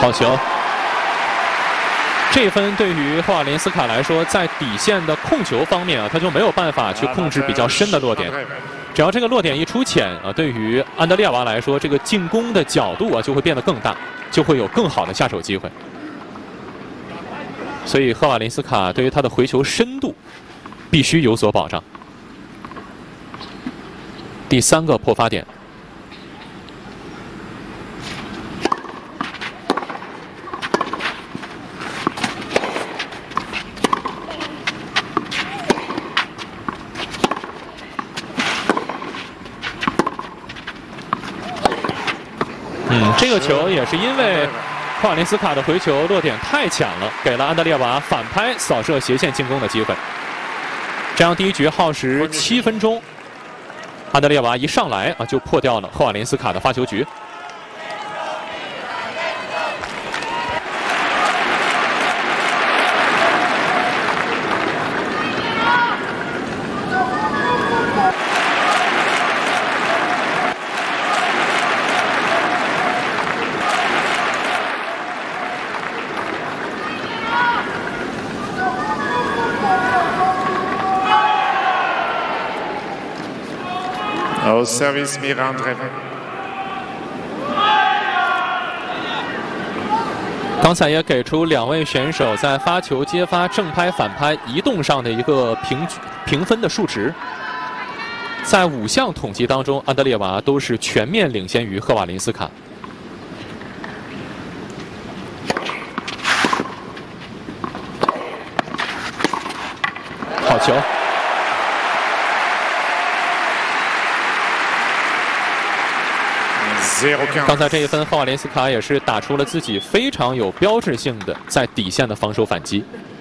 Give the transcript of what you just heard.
好球！这一分对于赫瓦林斯卡来说，在底线的控球方面啊，他就没有办法去控制比较深的落点。只要这个落点一出浅啊，对于安德烈娃来说，这个进攻的角度啊就会变得更大，就会有更好的下手机会。所以赫瓦林斯卡对于他的回球深度必须有所保障。第3个破发点。这个球也是因为赫瓦林斯卡的回球落点太强了，给了安德烈娃反拍扫射斜线进攻的机会。这样第一局耗时7分钟，安德烈娃一上来啊就破掉了赫瓦林斯卡的发球局。 Au service Mira Andreeva。 刚才也给出2位选手在发球、接发、正拍、反拍、移动上的一个评分的数值。在5项统计当中，安德烈娃都是全面领先于赫瓦林斯卡。好球！刚才这一分，赫瓦林斯卡也是打出了自己非常有标志性的在底线的防守反击。